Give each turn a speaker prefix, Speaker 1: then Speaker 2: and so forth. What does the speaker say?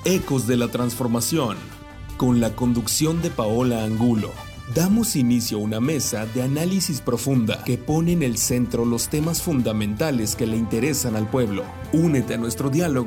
Speaker 1: Ecos de la Transformación, con la conducción de Paola Angulo. Damos inicio a una mesa de análisis profunda que pone en el centro los temas fundamentales que le interesan al pueblo. Únete a nuestro diálogo